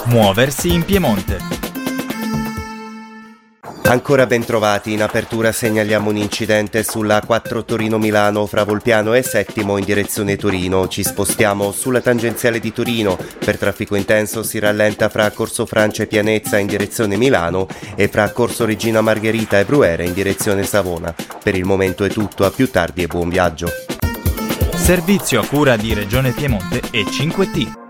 Muoversi in Piemonte. Ancora ben trovati, in apertura segnaliamo un incidente sulla A4 Torino-Milano fra Volpiano e Settimo in direzione Torino. Ci spostiamo sulla tangenziale di Torino, per traffico intenso si rallenta fra Corso Francia e Pianezza in direzione Milano e fra Corso Regina Margherita e Brunera in direzione Savona. Per il momento è tutto, a più tardi e buon viaggio. Servizio a cura di Regione Piemonte e 5T.